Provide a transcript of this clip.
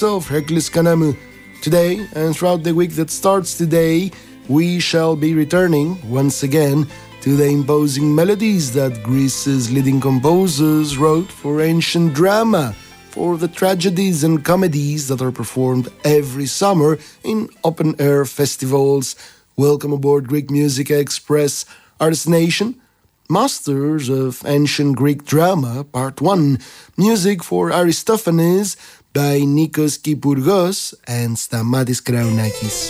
of Hercules Kanamu. Today, and throughout the week that starts today, we shall be returning once again to the imposing melodies that Greece's leading composers wrote for ancient drama, for the tragedies and comedies that are performed every summer in open-air festivals. Welcome aboard Greek Musica Express, Artist Nation. Masters of Ancient Greek Drama, Part 1, music for Aristophanes by Nikos Kypurgos and Stamatis Kraounakis.